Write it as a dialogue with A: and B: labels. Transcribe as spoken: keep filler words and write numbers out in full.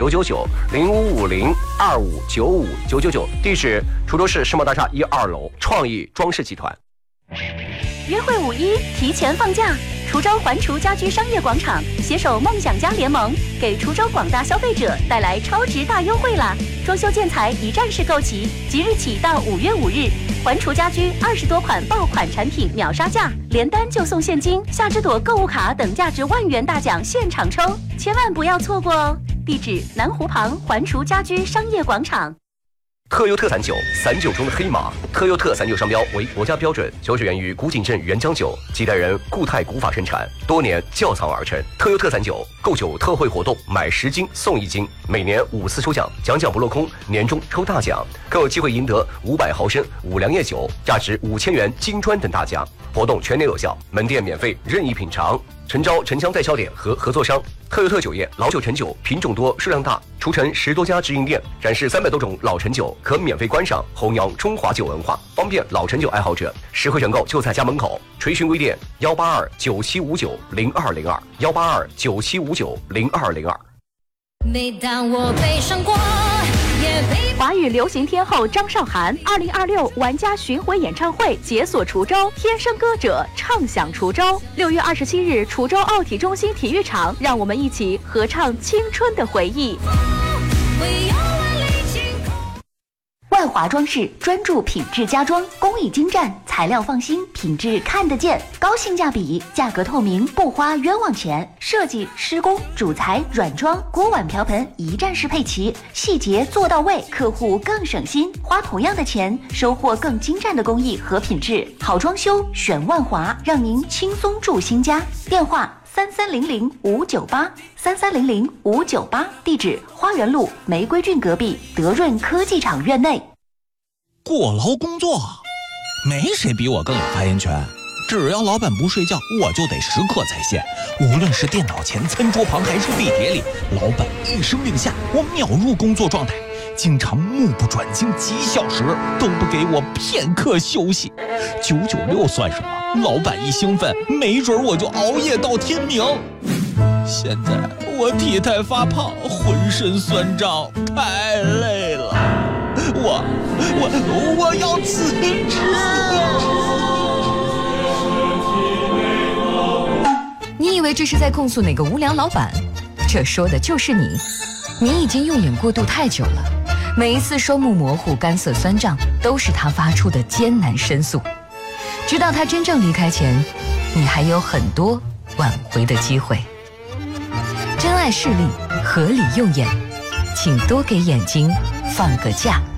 A: 九九九零五五零二五九五九九九，地址滁州市世贸大厦一二楼创意装饰集团。
B: 约会五一提前放假，滁州环滁家居商业广场携手梦想家联盟，给滁州广大消费者带来超值大优惠啦！装修建材一站式购齐，即日起到五月五日，环滁家居二十多款爆款产品秒杀价，连单就送现金、夏之朵购物卡等价值万元大奖现场抽，千万不要错过哦！地址南湖旁环滁家居商业广场。
A: 特优特散酒，散酒中的黑马。特优特散酒商标为国家标准，酒水源于古井镇原浆酒，几代人固态古法生产，多年窖藏而成。特优特散酒购酒特惠活动，买十斤送一斤，每年五次抽奖，奖奖不落空，年终抽大奖，更有机会赢得五百毫升五粮液酒，价值五千元金砖等大奖。活动全年有效，门店免费任意品尝。诚招城乡代销点和合作商。特优特酒业老酒陈酒品种多数量大，除城十多家直营店，展示三百多种老陈酒，可免费观赏，弘扬中华酒文化，方便老陈酒爱好者实惠选购就在家门口。垂询微店幺八二九七五九零二零二幺八二九七五九零二零二。
C: 每当我悲伤过，也被
B: 华语流行天后张韶涵二零二六玩家巡回演唱会解锁滁州，天生歌者唱响滁州。六月二十七日，滁州奥体中心体育场，让我们一起合唱青春的回忆。万华装饰专注品质家装，工艺精湛，材料放心，品质看得见，高性价比，价格透明，不花冤枉钱。设计、施工、主材、软装，锅碗瓢盆一站式配齐，细节做到位，客户更省心，花同样的钱，收获更精湛的工艺和品质。好装修选万华，让您轻松住新家。电话三三零零五九八三三零零五九八，地址花园路玫瑰郡隔壁德润科技厂院内。
D: 过劳工作，没谁比我更有发言权。只要老板不睡觉，我就得时刻在线。无论是电脑前、餐桌旁，还是地铁里，老板一声令下，我秒入工作状态。经常目不转睛几小时，都不给我片刻休息。九九六算什么？老板一兴奋，没准我就熬夜到天明。现在我体态发胖，浑身酸胀，太累了。我我我要辞职。
E: 你以为这是在控诉哪个无良老板？这说的就是你。你已经用眼过度太久了，每一次双目模糊、干涩酸胀，都是他发出的艰难申诉。直到他真正离开前，你还有很多挽回的机会。珍爱视力，合理用眼，请多给眼睛放个假。